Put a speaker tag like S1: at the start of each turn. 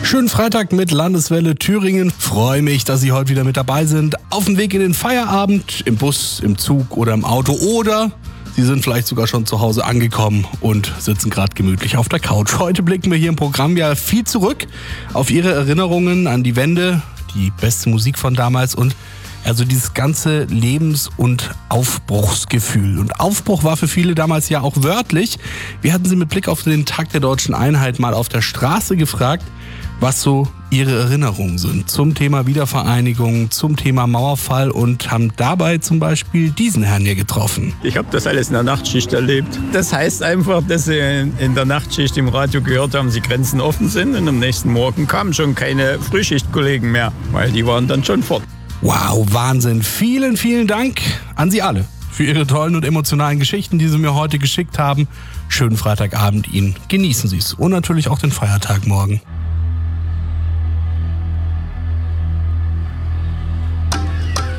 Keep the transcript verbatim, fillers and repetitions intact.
S1: Schönen Freitag mit Landeswelle Thüringen. Freue mich, dass Sie heute wieder mit dabei sind. Auf dem Weg in den Feierabend, im Bus, im Zug oder im Auto oder Sie sind vielleicht sogar schon zu Hause angekommen und sitzen gerade gemütlich auf der Couch. Heute blicken wir hier im Programm ja viel zurück auf Ihre Erinnerungen an die Wende, die beste Musik von damals und also dieses ganze Lebens- und Aufbruchsgefühl. Und Aufbruch war für viele damals ja auch wörtlich. Wir hatten Sie mit Blick auf den Tag der Deutschen Einheit mal auf der Straße gefragt, was so Ihre Erinnerungen sind zum Thema Wiedervereinigung, zum Thema Mauerfall und haben dabei zum Beispiel diesen Herrn hier getroffen.
S2: Ich habe das alles in der Nachtschicht erlebt. Das heißt einfach, dass Sie in der Nachtschicht im Radio gehört haben, die Grenzen offen sind und am nächsten Morgen kamen schon keine Frühschichtkollegen mehr, weil die waren dann schon fort.
S1: Wow, Wahnsinn. Vielen, vielen Dank an Sie alle für Ihre tollen und emotionalen Geschichten, die Sie mir heute geschickt haben. Schönen Freitagabend Ihnen. Genießen Sie es und natürlich auch den Feiertag morgen.